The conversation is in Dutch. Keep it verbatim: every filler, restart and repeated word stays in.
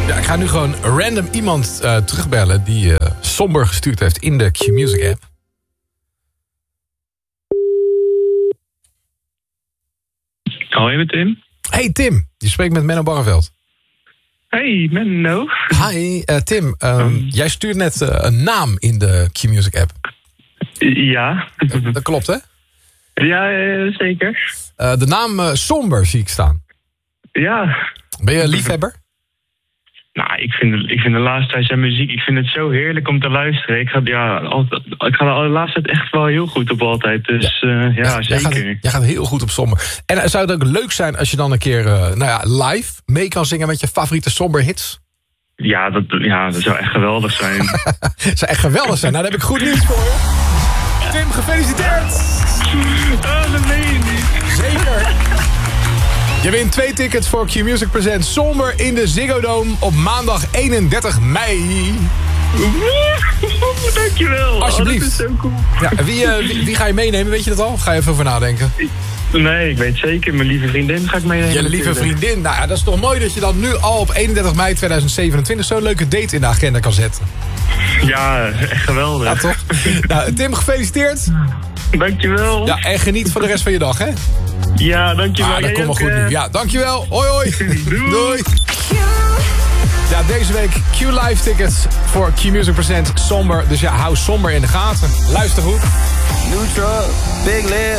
Ja, ik ga nu gewoon random iemand uh, terugbellen die uh, somber gestuurd heeft in de Q-Music app. Hoi, met Tim. Hey Tim, je spreekt met Menno Barreveld. Hey Menno. Hi uh, Tim, um, um. jij stuurt net uh, een naam in de Q-Music app. Ja. Uh, dat klopt hè? Ja, uh, zeker. Uh, de naam uh, Somber zie ik staan. Ja. Ben je liefhebber? Nou, ik vind, ik vind de laatste tijd zijn muziek, ik vind het zo heerlijk om te luisteren. Ik ga, ja, altijd, ik ga de laatste tijd echt wel heel goed op altijd. Dus ja, uh, ja, ja zeker. Jij gaat, jij gaat heel goed op Somber. En uh, zou het ook leuk zijn als je dan een keer uh, nou ja, live mee kan zingen met je favoriete Somber hits? Ja, dat, ja, dat zou echt geweldig zijn. Dat zou echt geweldig zijn. Nou, daar heb ik goed nieuws voor je. Tim, gefeliciteerd! Oh, dat meen je niet. Zeker. Je wint twee tickets voor Q-Music Presents Somber in de Ziggo Dome op maandag eenendertig mei. Dankjewel. Alsjeblieft. Oh, dat is zo cool. Ja, wie, uh, wie, wie ga je meenemen, weet je dat al? Of ga je even over nadenken? Nee, ik weet zeker. Mijn lieve vriendin ga ik meenemen. Je lieve vriendin. Nou ja, dat is toch mooi dat je dan nu al op eenendertig mei tweeduizend zevenentwintig zo'n leuke date in de agenda kan zetten. Ja, echt geweldig. Ja, toch? Nou, Tim, gefeliciteerd. Dankjewel. Ja, en geniet van de rest van je dag, hè? Ja, dankjewel. Ah, dat komt wel goed uh... nu. Ja, dankjewel. Hoi, hoi. Doei. Doei. Ja, deze week Q-Live tickets voor Q-Music Presents Somber. Dus ja, hou Somber in de gaten. Luister goed. New truck, big lift.